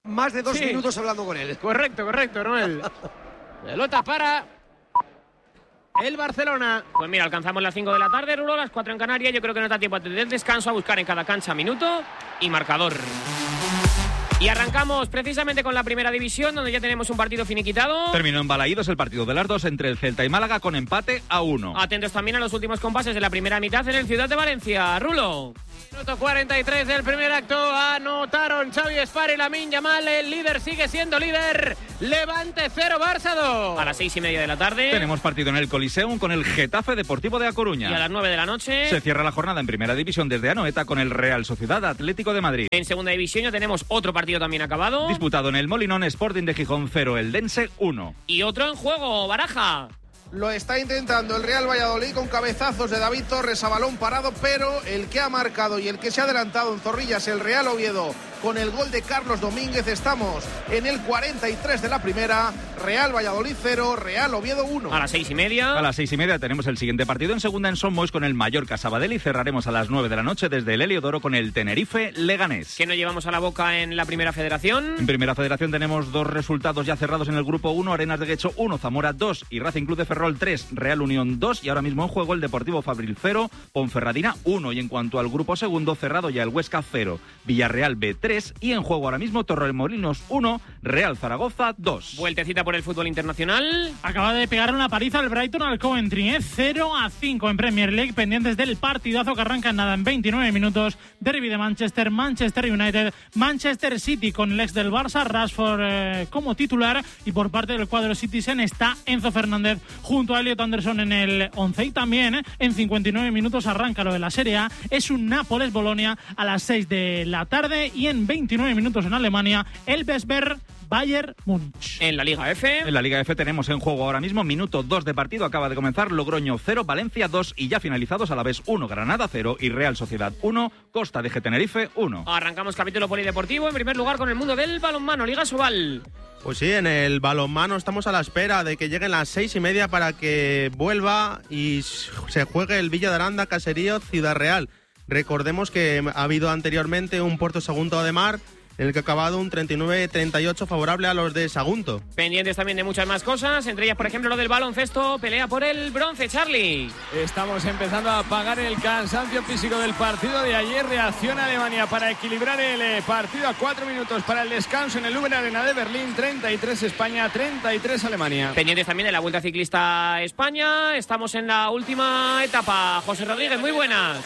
más de 2 minutos hablando con él. Correcto, Noel. Pelota para el Barcelona. Pues mira, alcanzamos las 5 de la tarde, Rulo, las 4 en Canarias. Yo creo que nos da tiempo de descanso a buscar en cada cancha minuto y marcador. Y arrancamos precisamente con la primera división, donde ya tenemos un partido finiquitado. Terminó en Balaídos el partido de las 2 entre el Celta y Málaga con empate a 1. Atentos también a los últimos compases de la primera mitad en el Ciudad de Valencia. Rulo. Minuto 43 del primer acto. Anotaron Xavi Espar y Lamine Yamal. El líder sigue siendo líder. Levante 0, Barça 2. A las 6:30 de la tarde. Tenemos partido en el Coliseum con el Getafe Deportivo de A Coruña. Y a las 9 de la noche. Se cierra la jornada en primera división desde Anoeta con el Real Sociedad Atlético de Madrid. En segunda división ya tenemos otro partido también acabado. Disputado en el Molinón, Sporting de Gijón 0, Eldense 1. Y otro en juego, Baraja. Lo está intentando el Real Valladolid con cabezazos de David Torres a balón parado, pero el que ha marcado y el que se ha adelantado en Zorrillas, el Real Oviedo, con el gol de Carlos Domínguez. Estamos en el 43 de la primera. Real Valladolid 0, Real Oviedo 1. A las 6:30. A las 6:30 tenemos el siguiente partido en segunda en Somos con el Mallorca Sabadell y cerraremos a las 9 de la noche desde el Heliodoro con el Tenerife Leganés. ¿Qué nos llevamos a la boca en la primera federación? En primera federación tenemos 2 resultados ya cerrados en el grupo 1, Arenas de Guecho 1, Zamora 2 y Racing Club de Ferrol 3, Real Unión 2 y ahora mismo en juego el Deportivo Fabril 0, Ponferradina 1 y en cuanto al grupo segundo cerrado ya el Huesca 0, Villarreal B 3 y en juego ahora mismo Torremolinos 1, Real Zaragoza 2. Vueltecita por el fútbol internacional. Acaba de pegar una paliza al Brighton al Coventry, 0-5 en Premier League, pendientes del partidazo que arranca en nada en 29 minutos. Derby de Manchester, Manchester United, Manchester City con el ex del Barça, Rashford como titular, y por parte del cuadro Citizen está Enzo Fernández junto a Elliot Anderson en el 11 y también en 59 minutos arranca lo de la Serie A. Es un Nápoles-Bolonia a las 6 de la tarde y en 29 minutos en Alemania el Vesberg Bayern Múnich. En la Liga F. En la Liga F tenemos en juego ahora mismo minuto 2 de partido. Acaba de comenzar Logroño 0, Valencia 2 y ya finalizados a la vez 1, Granada 0 y Real Sociedad 1, Costa de Tenerife 1. Arrancamos capítulo polideportivo en primer lugar con el mundo del balonmano, Liga Sobal. Pues sí, en el balonmano estamos a la espera de que lleguen las 6:30 para que vuelva y se juegue el Villa de Aranda, Caserío, Ciudad Real. Recordemos que ha habido anteriormente un Puerto Sagunto de Mar en el que ha acabado un 39-38 favorable a los de Sagunto. Pendientes también de muchas más cosas, entre ellas, por ejemplo, lo del baloncesto, pelea por el bronce, Charlie. Estamos empezando a pagar el cansancio físico del partido de ayer. Reacciona Alemania para equilibrar el partido a 4 minutos para el descanso en el Uber Arena de Berlín. 33 España, 33 Alemania. Pendientes también de la Vuelta Ciclista España. Estamos en la última etapa. José Rodríguez, muy buenas.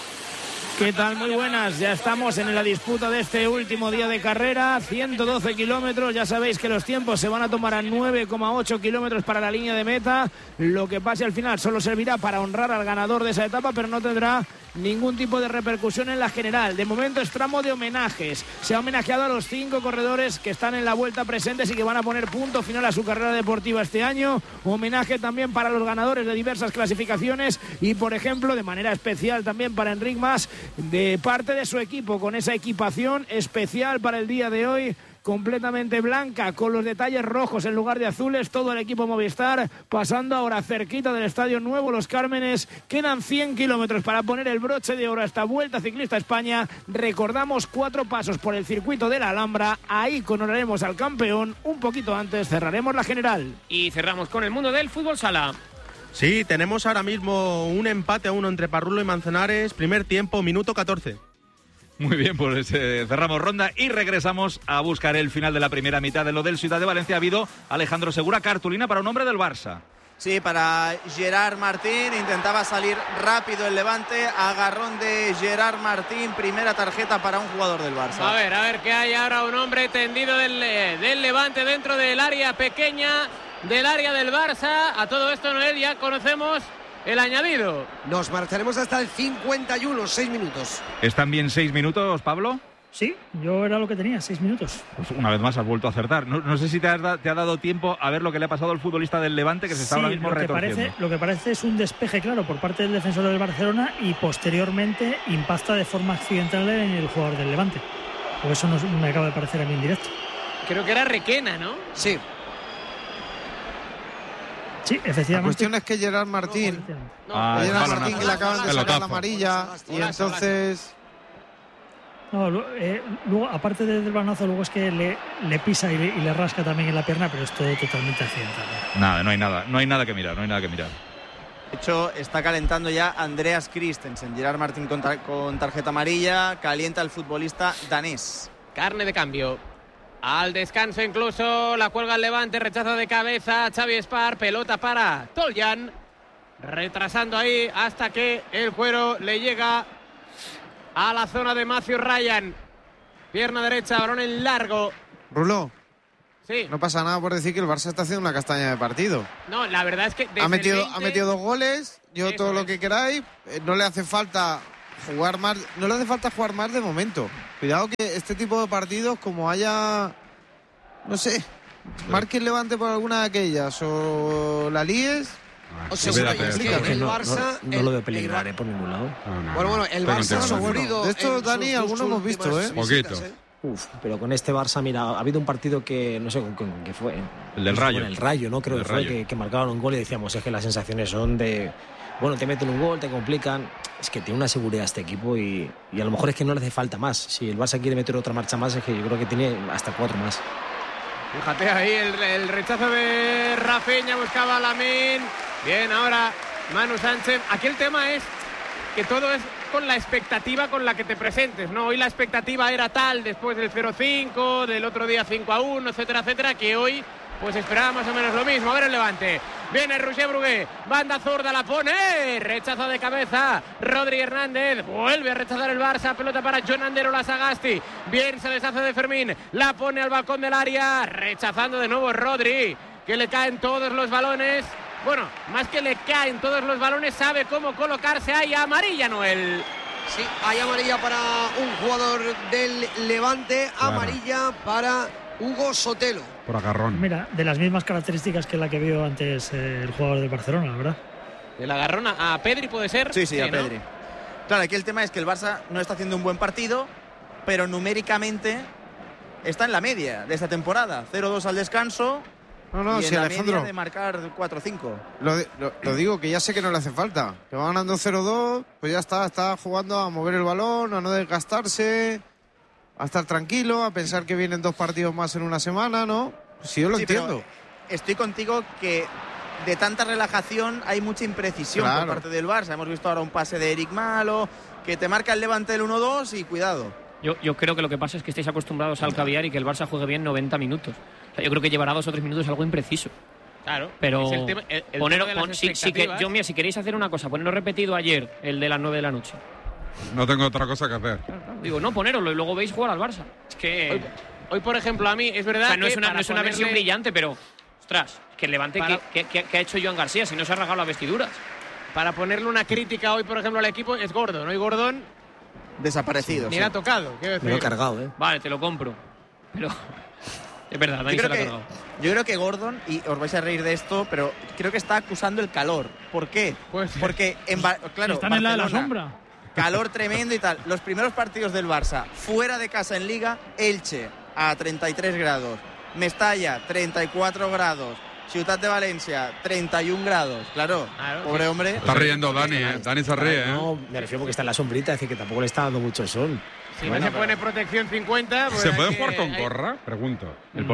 ¿Qué tal? Muy buenas. Ya estamos en la disputa de este último día de carrera. 112 kilómetros. Ya sabéis que los tiempos se van a tomar a 9,8 kilómetros para la línea de meta. Lo que pase al final solo servirá para honrar al ganador de esa etapa, pero no tendrá ningún tipo de repercusión en la general. De momento es tramo de homenajes. Se ha homenajeado a los 5 corredores que están en la vuelta presentes y que van a poner punto final a su carrera deportiva este año. Homenaje también para los ganadores de diversas clasificaciones y, por ejemplo, de manera especial también para Enric Mas, de parte de su equipo, con esa equipación especial para el día de hoy, completamente blanca, con los detalles rojos en lugar de azules, todo el equipo Movistar, pasando ahora cerquita del Estadio Nuevo Los Cármenes. Quedan 100 kilómetros para poner el broche de oro a esta Vuelta Ciclista España. Recordamos 4 pasos por el circuito de la Alhambra, ahí coronaremos al campeón, un poquito antes cerraremos la general. Y cerramos con el mundo del fútbol sala. Sí, tenemos ahora mismo un empate a 1 entre Parrulo y Manzanares, primer tiempo, minuto 14. Muy bien, pues cerramos ronda y regresamos a buscar el final de la primera mitad de lo del Ciudad de Valencia. Ha habido, Alejandro Segura, cartulina para un hombre del Barça. Sí, para Gerard Martín, intentaba salir rápido el Levante, agarrón de Gerard Martín, primera tarjeta para un jugador del Barça. A ver que hay ahora un hombre tendido del Levante dentro del área pequeña del área del Barça. A todo esto, Noel, ya conocemos el añadido. Nos marcharemos hasta el 51, 6 minutos. ¿Están bien 6 minutos, Pablo? Sí, yo era lo que tenía, 6 minutos. Pues una vez más has vuelto a acertar. No sé si te ha dado tiempo a ver lo que le ha pasado al futbolista del Levante, que se está ahora mismo retorciendo. Lo que parece es un despeje claro por parte del defensor del Barcelona y posteriormente impacta de forma accidental en el jugador del Levante. Por eso no me acaba de parecer a mí en directo. Creo que era Requena, ¿no? Sí. Sí, efectivamente. La cuestión es que Gerard Martín, que le acaban de sacar la amarilla y entonces... No, luego, aparte del balonazo, luego es que le pisa y le rasca también en la pierna, pero es todo totalmente accidentado. Nada, no hay nada que mirar. De hecho, está calentando ya Andreas Christensen. Gerard Martín con tarjeta amarilla. Calienta el futbolista danés. Carne de cambio. Al descanso incluso. La cuelga el Levante. Rechazo de cabeza. Xavi Espar. Pelota para Toljan. Retrasando ahí hasta que el cuero le llega a la zona de Matthew Ryan. Pierna derecha. Balón en largo. Rulo. Sí. No pasa nada por decir que el Barça está haciendo una castaña de partido. No, la verdad es que ha metido 2 goles, todo lo que queráis. No le hace falta jugar más. No le hace falta jugar más de momento. Cuidado que este tipo de partidos, como haya, no sé, marque el Levante por alguna de aquellas o la líes. O sea, el Barça no lo veo peligrar por ningún lado. Bueno, el Barça ha sufrido. De esto, Dani, algunos hemos visto, Poquito. Pero con este Barça, mira, ha habido un partido que no sé con qué fue. El del Rayo. El Rayo, ¿no? Creo que fue que marcaron un gol y decíamos, es que las sensaciones son de, bueno, te meten un gol, te complican. Es que tiene una seguridad este equipo y a lo mejor es que no le hace falta más. Si el Barça quiere meter otra marcha más, es que yo creo que tiene hasta 4 más. Fíjate ahí el rechazo de Rafinha, buscaba a Lamine. Bien, ahora Manu Sánchez. Aquí el tema es que todo es con la expectativa con la que te presentes, ¿no? Hoy la expectativa era tal después del 0-5, del otro día 5-1, etcétera, etcétera, que hoy pues esperaba más o menos lo mismo. A ver el Levante. Viene Roger Brugué, banda zurda, la pone, rechazo de cabeza, Rodri Hernández, vuelve a rechazar el Barça, pelota para Jon Anderola Sagasti, bien se deshace de Fermín, la pone al balcón del área, rechazando de nuevo Rodri, que le caen todos los balones. Bueno, más que le caen todos los balones, sabe cómo colocarse. Hay amarilla, Noel. Sí, hay amarilla para un jugador del Levante, amarilla para Hugo Sotelo. Por agarrón. Mira, de las mismas características que la que vio antes el jugador del Barcelona, la verdad. ¿El agarrón a Pedri puede ser? Sí, a Pedri. Claro, aquí el tema es que el Barça no está haciendo un buen partido, pero numéricamente está en la media de esta temporada. 0-2 al descanso. No, y si en la Alejandro, media de marcar 4-5. Lo digo, que ya sé que no le hace falta. Que va ganando 0-2, pues ya está jugando a mover el balón, a no desgastarse, a estar tranquilo, a pensar que vienen 2 partidos más en una semana, ¿no? Pues sí, yo lo entiendo. Estoy contigo que de tanta relajación hay mucha imprecisión por parte del Barça. Hemos visto ahora un pase de Eric Malo, que te marca el Levante el 1-2 y cuidado. Yo creo que lo que pasa es que estáis acostumbrados al caviar y que el Barça juegue bien 90 minutos. O sea, yo creo que llevará 2 o 3 minutos algo impreciso. Claro, pero es el tema, si queréis hacer una cosa, ponerlo repetido ayer, el de las 9 de la noche. No tengo otra cosa que hacer. Claro. Digo, no, ponéroslo y luego veis jugar al Barça. Es que hoy por ejemplo, a mí es verdad, o sea, no es una versión brillante, pero ostras, que el Levante que ha hecho Joan García, si no se ha rasgado las vestiduras. Para ponerle una crítica hoy, por ejemplo, al equipo, es Gordon. Hoy Gordon desaparecido. Ni le ha tocado. Me lo he cargado, ¿eh? Vale, te lo compro. Pero es verdad, Dani se lo ha cargado. Yo creo que Gordon, y os vais a reír de esto, pero creo que está acusando el calor. ¿Por qué? Pues porque claro, están en la sombra. Calor tremendo y tal. Los primeros partidos del Barça, fuera de casa en Liga, Elche a 33 grados, Mestalla 34 grados, Ciutat de Valencia 31 grados. Claro, pobre hombre. Está riendo Dani, Dani se ríe, No, me refiero porque está en la sombrita, es decir, que tampoco le está dando mucho el sol. Si no se pone protección 50... Pues ¿se puede jugar con gorra? Pregunto.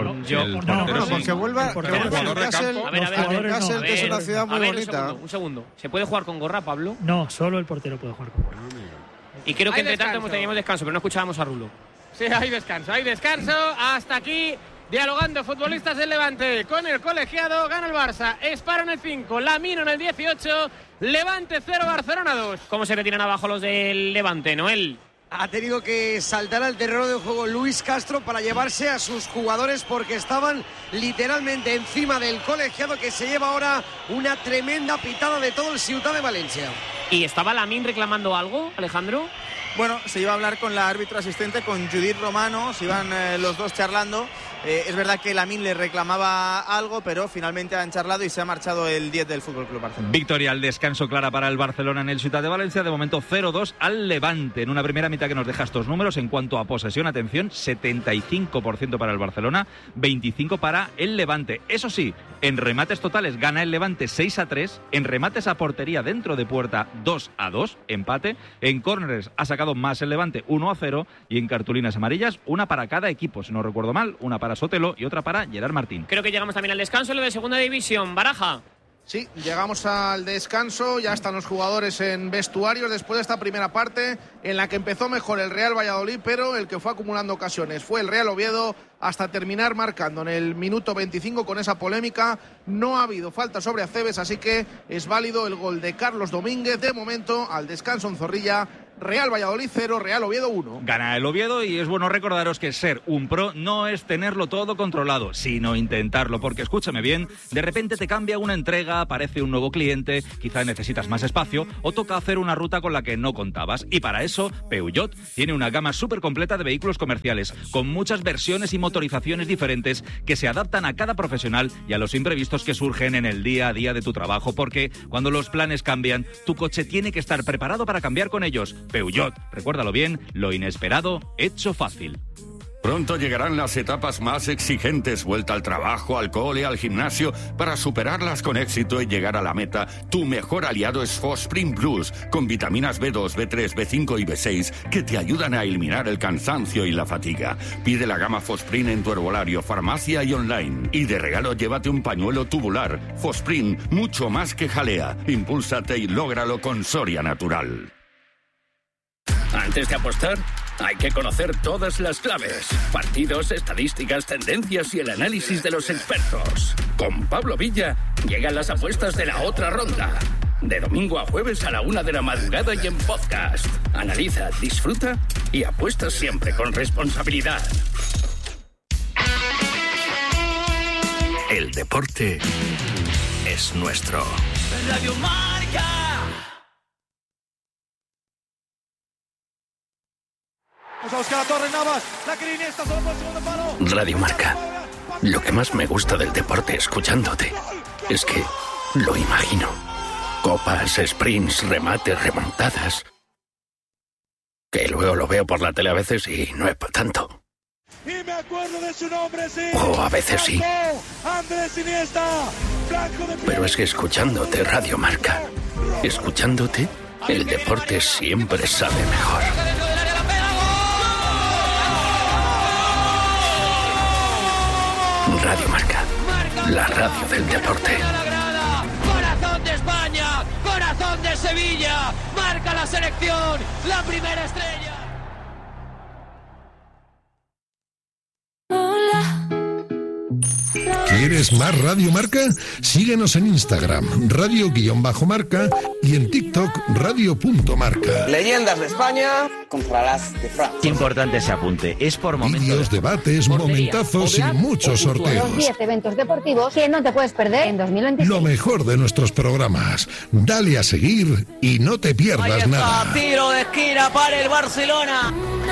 Porque vuelva Newcastle, que es una ciudad muy bonita. Un segundo. ¿Se puede jugar con gorra, Pablo? No, solo el portero puede jugar con gorra. Y creo que entre tanto teníamos descanso, pero no escuchábamos a Rulo. Sí, hay descanso. Hasta aquí, dialogando futbolistas del Levante con el colegiado. Gana el Barça, Esparo en el 5, Lamino en el 18, Levante 0, Barcelona 2. ¿Cómo se retiran abajo los del Levante, Noel? Ha tenido que saltar al terreno de juego Luis Castro para llevarse a sus jugadores porque estaban literalmente encima del colegiado, que se lleva ahora una tremenda pitada de todo el Ciutat de Valencia. ¿Y estaba Lamine reclamando algo, Alejandro? Bueno, se iba a hablar con la árbitro asistente, con Judith Romano, se iban los dos charlando. Es verdad que Lamine le reclamaba algo, pero finalmente han charlado y se ha marchado el 10 del FC Barcelona. Victoria al descanso clara para el Barcelona en el Ciutat de Valencia. De momento 0-2 al Levante. En una primera mitad que nos deja estos números en cuanto a posesión. Atención, 75% para el Barcelona, 25% para el Levante. Eso sí, en remates totales gana el Levante 6-3. En remates a portería dentro de puerta 2-2, empate. En córneres ha sacado marcado más el Levante 1-0 y en cartulinas amarillas una para cada equipo, si no recuerdo mal, una para Sotelo y otra para Gerard Martín. Creo que llegamos también al descanso en lo de segunda división. Baraja. Sí, llegamos al descanso, ya están los jugadores en vestuarios después de esta primera parte en la que empezó mejor el Real Valladolid, pero el que fue acumulando ocasiones fue el Real Oviedo hasta terminar marcando en el minuto 25 con esa polémica. No ha habido falta sobre Acebes, así que es válido el gol de Carlos Domínguez. De momento, al descanso en Zorrilla, Real Valladolid 0, Real Oviedo 1. Gana el Oviedo y es bueno recordaros que ser un pro no es tenerlo todo controlado, sino intentarlo, porque escúchame bien, de repente te cambia una entrega, aparece un nuevo cliente, quizá necesitas más espacio o toca hacer una ruta con la que no contabas. Y para eso, Peugeot tiene una gama súper completa de vehículos comerciales, con muchas versiones y motorizaciones diferentes que se adaptan a cada profesional y a los imprevistos que surgen en el día a día de tu trabajo, porque cuando los planes cambian, tu coche tiene que estar preparado para cambiar con ellos. Peugeot, recuérdalo bien, lo inesperado hecho fácil. Pronto llegarán las etapas más exigentes, vuelta al trabajo, al cole, al gimnasio. Para superarlas con éxito y llegar a la meta, tu mejor aliado es Fosprin Plus, con vitaminas B2, B3, B5 y B6 que te ayudan a eliminar el cansancio y la fatiga. Pide la gama Fosprin en tu herbolario, farmacia y online. Y de regalo llévate un pañuelo tubular. Fosprin, mucho más que jalea. Impúlsate y lógralo con Soria Natural. Antes de apostar, hay que conocer todas las claves, partidos, estadísticas, tendencias y el análisis de los expertos. Con Pablo Villa llegan las apuestas de la otra ronda. De domingo a jueves a la 1 de la madrugada y en podcast. Analiza, disfruta y apuesta siempre con responsabilidad. El deporte es nuestro. Radio Marca. Vamos a buscar a Torres Navas, la que Iniesta solo por el segundo palo. Radio Marca. Lo que más me gusta del deporte escuchándote es que lo imagino. Copas, sprints, remates, remontadas. Que luego lo veo por la tele a veces y no es para tanto. Y me acuerdo de su nombre, sí. O a veces sí. Andrés Iniesta. Pero es que escuchándote Radio Marca, escuchándote, el deporte siempre sabe mejor. Radio Marca, la radio del deporte. Corazón de España, corazón de Sevilla, marca la selección, la primera estrella. ¿Quieres más Radio Marca? Síguenos en Instagram, radio_marca y en TikTok, radio.marca. Leyendas de España contra las de Francia. Qué importante ese apunte, es por momentos. Vídeos, debates, momentazos y muchos sorteos. Los 10 eventos deportivos que no te puedes perder en 2026. Lo mejor de nuestros programas. Dale a seguir y no te pierdas nada. Tiro de esquina para el Barcelona.